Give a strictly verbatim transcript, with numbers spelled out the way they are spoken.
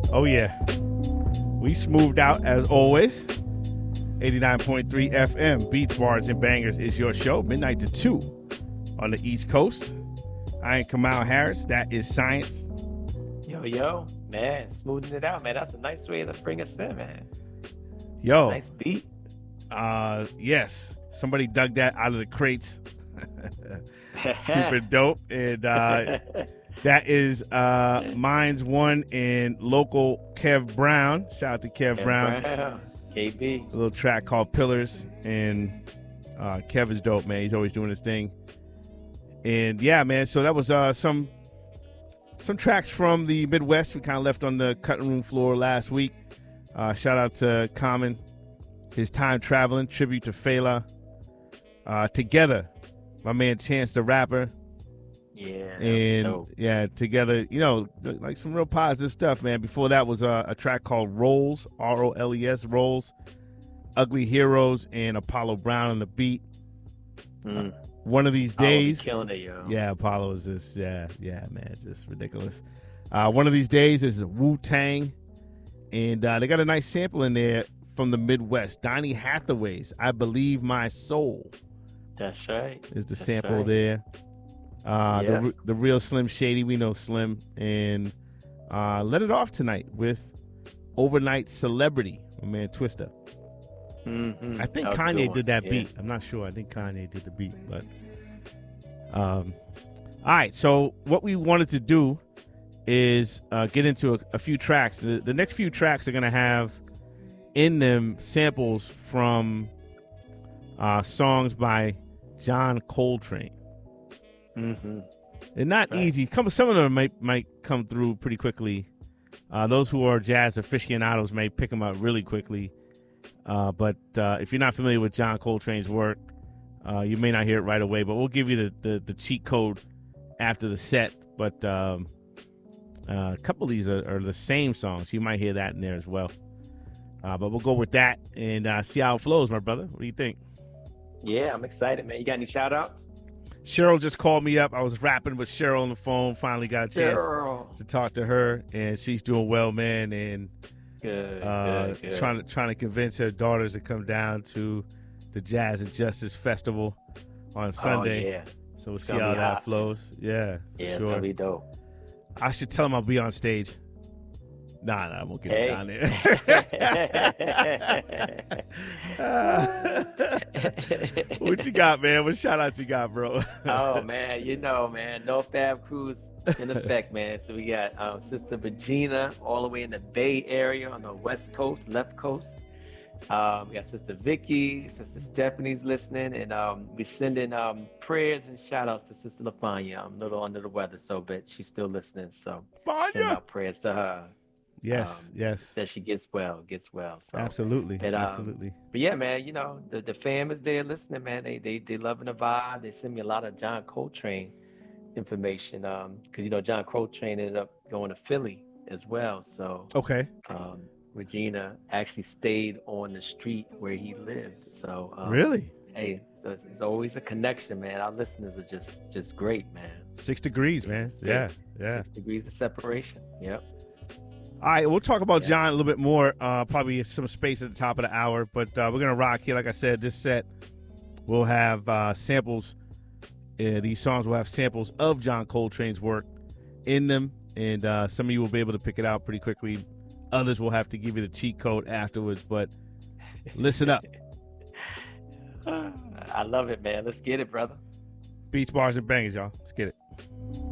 Oh, yeah. We smoothed out as always. eighty-nine point three F M, Beats, Bars, and Bangers is your show. Midnight to two on the East Coast. I am Kamal Harris. That is Science. Yo, yo, man, smoothing it out, man. That's a nice way to bring us in, man. Yo. Nice beat. Uh, yes. Somebody dug that out of the crates. Super dope. And uh, that is uh, Minds One and local Kev Brown. Shout out to Kev, Kev Brown. Brown. K B. A little track called Pillars. And uh, Kev is dope, man. He's always doing his thing. And yeah, man, so that was uh, some some tracks from the Midwest. We kind of left on the cutting room floor last week. Uh, shout out to Common, his time traveling, tribute to Fela. Uh, together, my man Chance the Rapper. Yeah. And dope. yeah, together, you know, like some real positive stuff, man. Before that was uh, a track called Rolls, R O L E S, Rolls, Ugly Heroes, and Apollo Brown on the beat. Mm. Uh, one of these Apollo be days. killing it, yo. Yeah, Apollo is just, yeah, yeah, man, just ridiculous. Uh, one of these days is Wu-Tang, and uh, they got a nice sample in there from the Midwest. Donny Hathaway's I Believe My Soul. That's right. Is the That's sample right. there. Uh, Yeah. the, the real Slim Shady, we know Slim. And uh, let it off tonight with Overnight Celebrity, my man Twista. Mm-hmm. I think That was a Kanye good one. did that Yeah. beat. I'm not sure. I think Kanye did the beat. But um, all right. So what we wanted to do is uh, get into a, a few tracks. The, the next few tracks are going to have in them samples from uh, songs by John Coltrane. Mm-hmm. They're not Right. easy. Come, some of them might might come through pretty quickly. Uh, those who are jazz aficionados may pick them up really quickly. Uh, but uh, if you're not familiar with John Coltrane's work, uh, you may not hear it right away. But we'll give you the, the, the cheat code after the set. But um, uh, a couple of these are, are the same songs. You might hear that in there as well. Uh, but we'll go with that and uh, see how it flows, my brother. What do you think? Yeah, I'm excited, man. You got any shout outs? Cheryl just called me up. I was rapping with Cheryl on the phone. Finally got a chance Girl. to talk to her, and she's doing well, man. And Good, uh, good, good. trying to trying to convince her daughters to come down to the Jazz and Justice Festival on Sunday. Oh, yeah. So we'll see gonna how be that hot. flows. Yeah, for Yeah, it's sure. gonna be dope. I should tell them I'll be on stage. Nah, nah, I won't get Hey. down there. What you got, man? What shout out you got, bro? Oh man, you know, man, no Fab Crews in effect, man. So we got um, Sister Regina all the way in the Bay Area on the West Coast, left coast. Um, we got Sister Vicky, Sister Stephanie's listening, and um, we sending um, prayers and shout outs to Sister LaFanya. I'm a little under the weather, so but she's still listening. So send Fanya. out prayers to her. Yes, Um, yes. That she gets well, gets well. So. Absolutely, But, um, absolutely. But yeah, man, you know, the, the fam is there listening, man. They they they loving the vibe. They send me a lot of John Coltrane information. Um, because you know John Coltrane ended up going to Philly as well. So Okay. um Regina actually stayed on the street where he lived. So um, Really? hey, so it's, it's always a connection, man. Our listeners are just just great, man. Six degrees, man. Yeah, yeah. Six degrees of separation. Yep. All right, we'll talk about Yeah. John a little bit more, uh, probably some space at the top of the hour, but uh, we're going to rock here. Like I said, this set will have uh, samples. Uh, these songs will have samples of John Coltrane's work in them, and uh, some of you will be able to pick it out pretty quickly. Others will have to give you the cheat code afterwards, but listen up. I love it, man. Let's get it, brother. Beats, Bars, and Bangers, y'all. Let's get it.